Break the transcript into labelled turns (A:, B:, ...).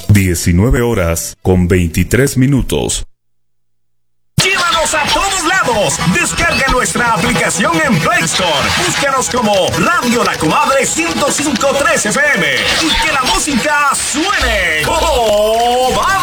A: 19:23.
B: ¡Llévanos a todos lados! Descarga nuestra aplicación en Play Store. Búscanos como Radio La Comadre 105.3 FM. Y que la música suene. ¡Oh, vamos!